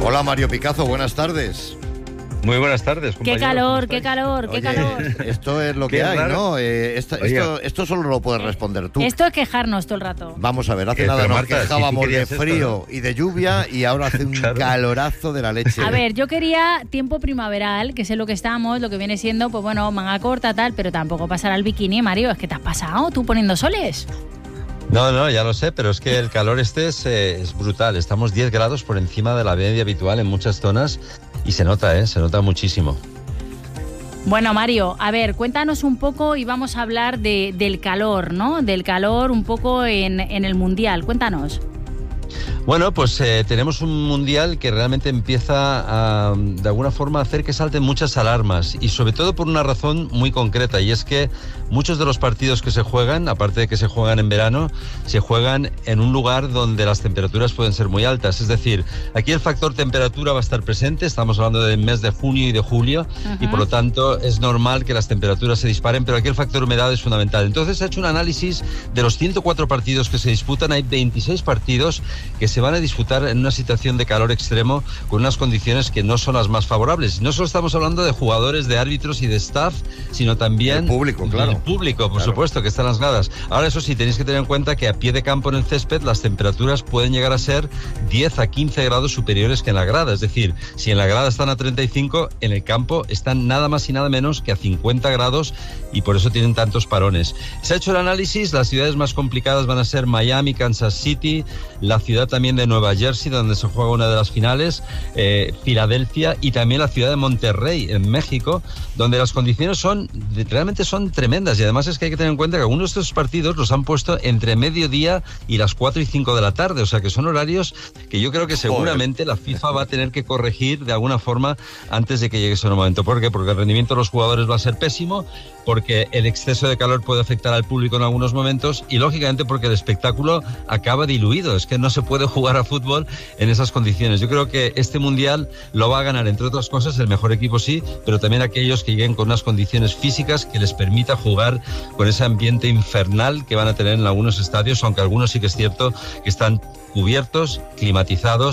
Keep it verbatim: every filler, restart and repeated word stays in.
Hola Mario Picazo, buenas tardes. Muy buenas tardes, compañero. Qué calor, qué calor, qué Oye, calor. Esto es lo que hay, raro. ¿no? Eh, esta, esto, esto solo lo puedes responder tú. Esto es quejarnos todo el rato. Vamos a ver, hace nada nos Marta, quejábamos si de frío esto, ¿no? y de lluvia y ahora hace un claro. calorazo de la leche. A ver, yo quería tiempo primaveral, que sé lo que estamos, lo que viene siendo, pues bueno, manga corta, tal, pero tampoco pasar al bikini, Mario. Es que te has pasado tú poniendo soles. No, no, ya lo sé, pero es que el calor este es, eh, es brutal. Estamos diez grados por encima de la media habitual en muchas zonas y se nota, ¿eh? Se nota muchísimo. Bueno, Mario, a ver, cuéntanos un poco y vamos a hablar de, del calor, ¿no? Del calor un poco en, en el Mundial. Cuéntanos. Bueno, pues eh, tenemos un mundial que realmente empieza a, de alguna forma, a hacer que salten muchas alarmas y sobre todo por una razón muy concreta, y es que muchos de los partidos que se juegan, aparte de que se juegan en verano, se juegan en un lugar donde las temperaturas pueden ser muy altas. Es decir, aquí el factor temperatura va a estar presente, estamos hablando del mes de junio y de julio, uh-huh. y por lo tanto es normal que las temperaturas se disparen, pero aquí el factor humedad es fundamental. Entonces se ha hecho un análisis de los ciento cuatro partidos que se disputan, hay veintiséis partidos que se van a disputar en una situación de calor extremo con unas condiciones que no son las más favorables. No solo estamos hablando de jugadores, de árbitros y de staff, sino también el público, claro. El público, por claro. supuesto, que está en las gradas. Ahora, eso sí, tenéis que tener en cuenta que a pie de campo en el césped las temperaturas pueden llegar a ser diez a quince grados superiores que en la grada. Es decir, si en la grada están a treinta y cinco, en el campo están nada más y nada menos que a cincuenta grados y por eso tienen tantos parones. Se ha hecho el análisis, las ciudades más complicadas van a ser Miami, Kansas City, la ciudad también de Nueva Jersey, donde se juega una de las finales, eh, Filadelfia y también la ciudad de Monterrey, en México, donde las condiciones son realmente son tremendas y además es que hay que tener en cuenta que algunos de estos partidos los han puesto entre mediodía y las cuatro y cinco de la tarde, o sea que son horarios que yo creo que seguramente la FIFA va a tener que corregir de alguna forma antes de que llegue ese momento. ¿Por qué? Porque el rendimiento de los jugadores va a ser pésimo, porque el exceso de calor puede afectar al público en algunos momentos y lógicamente porque el espectáculo acaba diluido. Es que no se puede jugar a fútbol en esas condiciones. Yo creo que este mundial lo va a ganar, entre otras cosas, el mejor equipo sí, pero también aquellos que lleguen con unas condiciones físicas que les permita jugar con ese ambiente infernal que van a tener en algunos estadios, aunque algunos sí que es cierto que están cubiertos, climatizados